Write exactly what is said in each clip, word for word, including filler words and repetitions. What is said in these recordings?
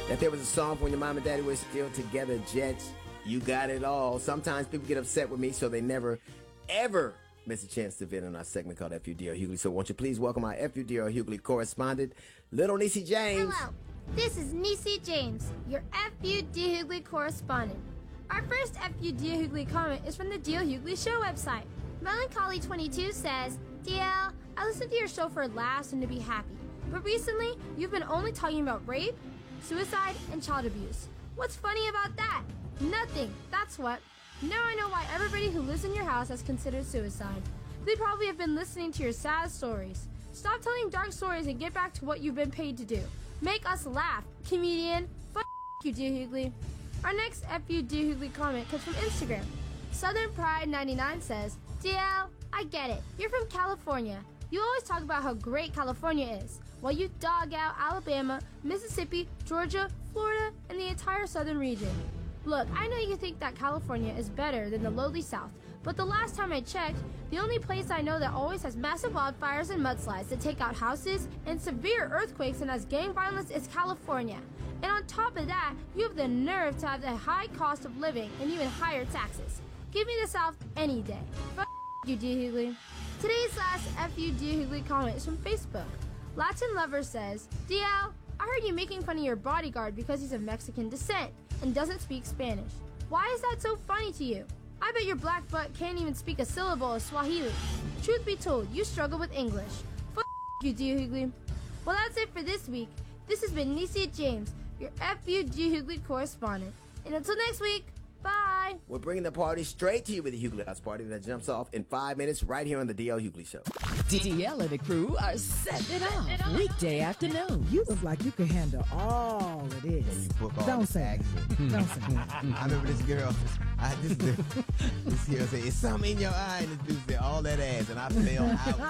That there was a song from when your mom and daddy were still together, Jets. You got it all. Sometimes people get upset with me, so they never, ever miss a chance to vent on our segment called F U D R Hughley. So won't you please welcome our F U D R Hughley correspondent, Little Niecy James. Hello, this is Niecy James, your F U D R Hughley correspondent. Our first F U D R Hughley comment is from the D L Hughley Show website. Melancholy twenty-two says, D L, I listen to your show for laughs and to be happy, but recently you've been only talking about rape, suicide, and child abuse. What's funny about that? Nothing, that's what. Now I know why everybody who lives in your house has considered suicide. They probably have been listening to your sad stories. Stop telling dark stories and get back to what you've been paid to do. Make us laugh, comedian. F*** you, D L Hughley. Our next F U D R Hughley comment comes from Instagram. Southern Pride ninety-nine says, D L, I get it. You're from California. You always talk about how great California is, while you dog out Alabama, Mississippi, Georgia, Florida, and the entire southern region. Look, I know you think that California is better than the lowly South, but the last time I checked, the only place I know that always has massive wildfires and mudslides that take out houses and severe earthquakes and has gang violence is California. And on top of that, you have the nerve to have the high cost of living and even higher taxes. Give me the South any day. F*** you, D L Hughley. Today's last F U D R Hughley comment is from Facebook. Latin Lover says, D L, I heard you making fun of your bodyguard because he's of Mexican descent and doesn't speak Spanish. Why is that so funny to you? I bet your black butt can't even speak a syllable of Swahili. Truth be told, you struggle with English. F*** you, D L Hughley. Well, that's it for this week. This has been Niecy James, your F U D R Hughley correspondent. And until next week, bye. We're bringing the party straight to you with the Hughley House Party that jumps off in five minutes right here on the D L Hughley Show. D L and the crew are setting it off weekday afternoon. You look like you can handle all of this. Don't say it. Don't say it. I remember this girl. I, this, this, this girl said, "It's something in your eye," and this dude said, "All that ass," and I fell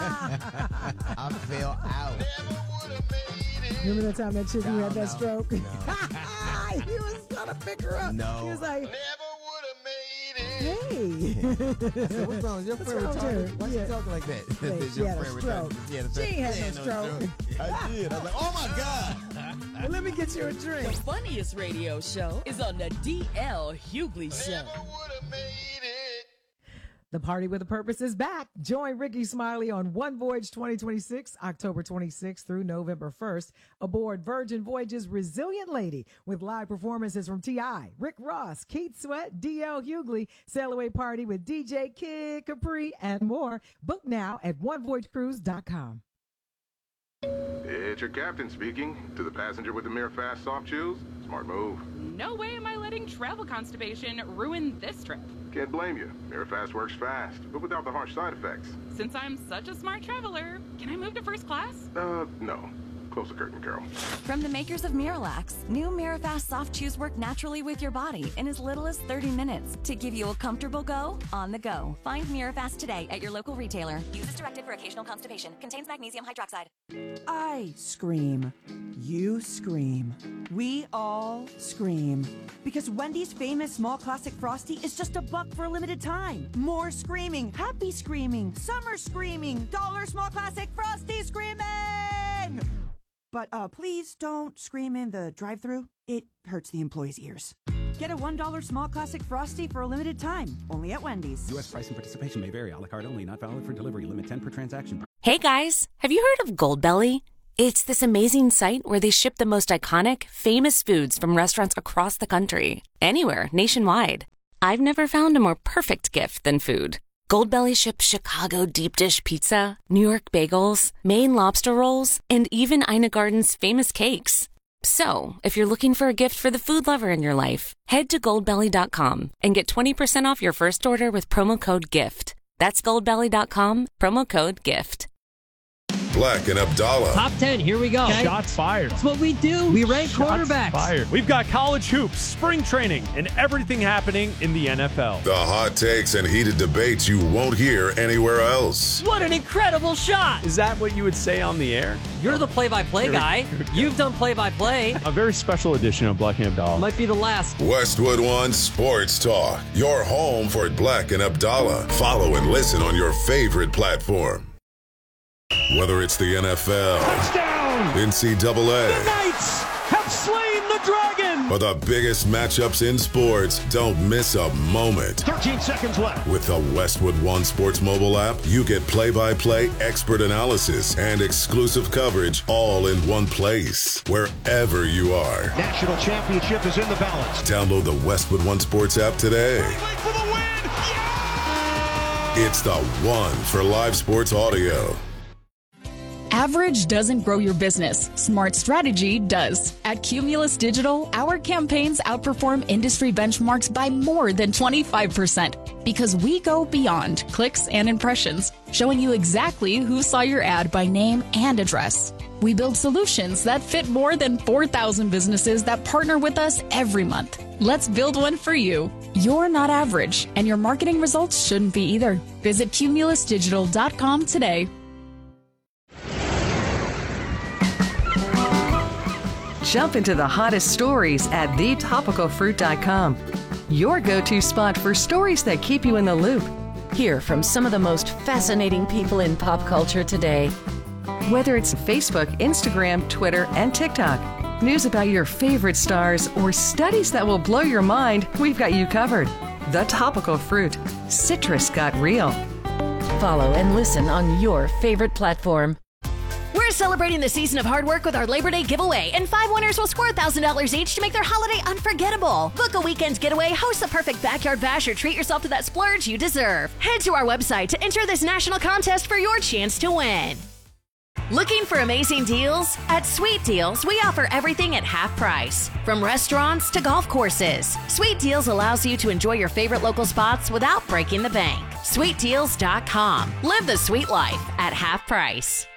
out. I fell out. Remember that time that chick who No, had that no, stroke? no. He was gonna pick her up. No. He was like, Never would have made it. hey. I said, "What's wrong? Is your What's friend wrong with her? retarded? Why Yeah. she talking like that?" I Yeah, said, she "Your had a friend stroke. retarded." She had a She ain't had no stroke. I did. I was like, "Oh my god." Well, let me get you a The drink. funniest radio show is on the D L Hughley Show. Never would have made it. The Party with a Purpose is back. Join Ricky Smiley on One Voyage twenty twenty-six, October twenty-sixth through November first, aboard Virgin Voyage's Resilient Lady, with live performances from T I, Rick Ross, Keith Sweat, D L Hughley, Sail Away Party with D J Kid Capri, and more. Book now at one voyage cruise dot com. It's your captain speaking. To the passenger with the Mirror Fast soft chews, smart move. No way am I letting travel constipation ruin this trip. Can't blame you. Mirror Fast works fast, but without the harsh side effects. Since I'm such a smart traveler, can I move to first class? Uh, no. Close the curtain, Carol. From the makers of Miralax, new Mirafast soft chews work naturally with your body in as little as thirty minutes to give you a comfortable go on the go. Find Mirafast today at your local retailer. Use as directed for occasional constipation. Contains magnesium hydroxide. I scream. You scream. We all scream. Because Wendy's famous small classic Frosty is just a buck for a limited time. More screaming. Happy screaming. Summer screaming. Dollar small classic Frosty screaming! But uh, please don't scream in the drive-thru. It hurts the employees' ears. Get a one dollar small classic Frosty for a limited time. Only at Wendy's. U S price and participation may vary. A la carte only. Not valid for delivery. Limit ten per transaction. Hey guys, have you heard of Goldbelly? It's this amazing site where they ship the most iconic, famous foods from restaurants across the country. Anywhere, nationwide. I've never found a more perfect gift than food. Goldbelly ships Chicago deep dish pizza, New York bagels, Maine lobster rolls, and even Ina Garden's famous cakes. So, if you're looking for a gift for the food lover in your life, head to goldbelly dot com and get twenty percent off your first order with promo code GIFT. That's goldbelly dot com, promo code GIFT. Black and Abdallah. Top ten, here we go. Okay. Shots fired. That's what we do. We rank Shots quarterbacks. Fired. We've got college hoops, spring training, and everything happening in the N F L. The hot takes and heated debates you won't hear anywhere else. What an incredible shot. Is that what you would say on the air? You're the play-by-play guy. You've done play-by-play. A very special edition of Black and Abdallah. Might be the last. Westwood One Sports Talk. Your home for Black and Abdallah. Follow and listen on your favorite platform. Whether it's the N F L, touchdown, N C double A, the Knights have slain the the Dragon! For the biggest matchups in sports, don't miss a moment. thirteen seconds left. With the Westwood One Sports mobile app, you get play-by-play expert analysis and exclusive coverage all in one place, wherever you are. National championship is in the balance. Download the Westwood One Sports app today. For the win! Yeah! It's the one for live sports audio. Average doesn't grow your business. Smart strategy does. At Cumulus Digital, our campaigns outperform industry benchmarks by more than twenty-five percent because we go beyond clicks and impressions, showing you exactly who saw your ad by name and address. We build solutions that fit more than four thousand businesses that partner with us every month. Let's build one for you. You're not average, and your marketing results shouldn't be either. Visit cumulus digital dot com today. Jump into the hottest stories at the topical fruit dot com. Your go-to spot for stories that keep you in the loop. Hear from some of the most fascinating people in pop culture today. Whether it's Facebook, Instagram, Twitter, and TikTok, news about your favorite stars, or studies that will blow your mind, we've got you covered. The Topical Fruit. Citrus got real. Follow and listen on your favorite platform. We're celebrating the season of hard work with our Labor Day giveaway, and five winners will score one thousand dollars each to make their holiday unforgettable. Book a weekend's getaway, host the perfect backyard bash, or treat yourself to that splurge you deserve. Head to our website to enter this national contest for your chance to win. Looking for amazing deals? At Sweet Deals, we offer everything at half price. From restaurants to golf courses, Sweet Deals allows you to enjoy your favorite local spots without breaking the bank. sweet deals dot com. Live the sweet life at half price.